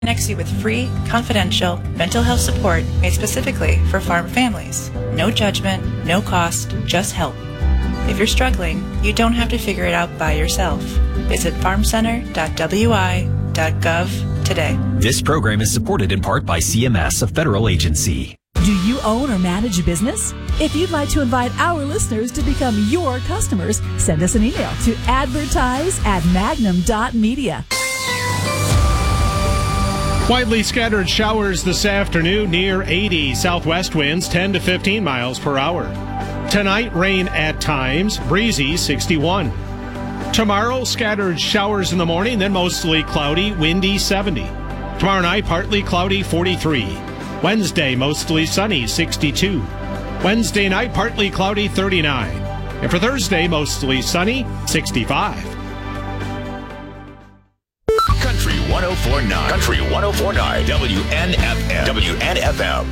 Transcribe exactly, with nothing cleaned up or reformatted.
Connects you with free, confidential mental health support made specifically for farm families. No judgment, no cost, just help. If you're struggling, you don't have to figure it out by yourself. Visit farm center dot w i dot gov today. This program is supported in part by C M S, a federal agency. Do you own or manage a business? If you'd like to invite our listeners to become your customers, send us an email to advertise at magnum dot media. Widely scattered showers this afternoon, near eighty. Southwest winds ten to fifteen miles per hour. Tonight, rain at times, breezy sixty-one. Tomorrow, scattered showers in the morning, then mostly cloudy, windy seventy. Tomorrow night, partly cloudy forty-three. Wednesday, mostly sunny sixty-two. Wednesday night, partly cloudy thirty-nine. And for Thursday, mostly sunny sixty-five. Country one oh four point nine. Country one oh four point nine. W N F M. W N F M.